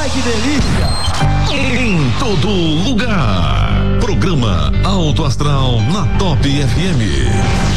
Ai, que delícia! Em todo lugar. Programa Alto Astral na Top FM.